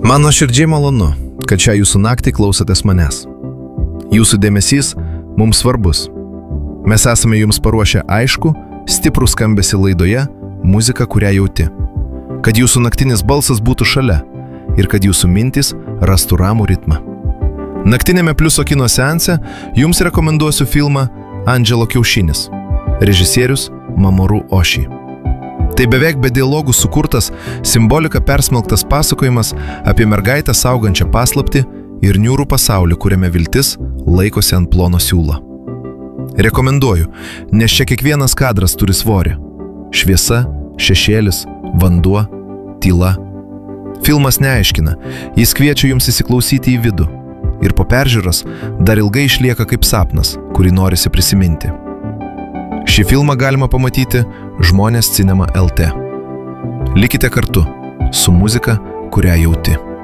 Man nuoširdžiai malonu, kad šią jūsų naktį klausotės manęs. Jūsų dėmesys mums svarbus. Mes esame jums paruošę aišku, stiprų skambesį laidoje, muziką, kurią jauti. Kad jūsų naktinis balsas būtų šalia ir kad jūsų mintys rastų ramų ritmą. Naktinėme Pliuso kino seanse jums rekomenduosiu filmą Andželo kiaušinis. Režisierius Mamoru Oshii. Tai beveik be dialogų sukurtas, simbolika persmelktas pasakojimas apie mergaitę saugančią paslaptį ir niūrų pasaulį, kuriame viltis laikosi ant plono siūlo. Rekomenduoju, nes čia kiekvienas kadras turi svorį. Šviesa, šešėlis, vanduo, tyla. Filmas neaiškina, jis kviečia jums įsiklausyti į vidų. Ir po peržiūros dar ilgai išlieka kaip sapnas, kurį norisi prisiminti. Šį filmą galima pamatyti Žmonės Cinema LT. Likite kartu su muzika, kurią jauti.